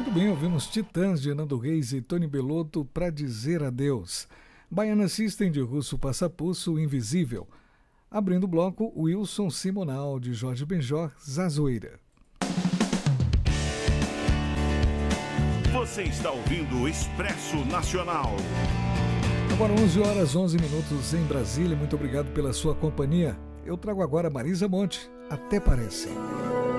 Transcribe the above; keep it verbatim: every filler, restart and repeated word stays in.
Muito bem, ouvimos Titãs de Nando Reis e Tony Bellotto Pra Dizer Adeus. Baiana System de Russo Passapulso, Invisível. Abrindo o bloco, Wilson Simonal de Jorge Benjor, Zazoeira. Você está ouvindo o Expresso Nacional. Agora onze horas, onze minutos em Brasília. Muito obrigado pela sua companhia. Eu trago agora Marisa Monte. Até parece.